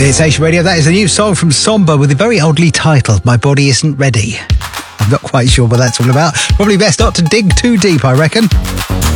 It's Asia Radio. That is a new song from Somber with a very oddly titled My Body Isn't Ready. I'm not quite sure what that's all about. Probably best not to dig too deep, I reckon.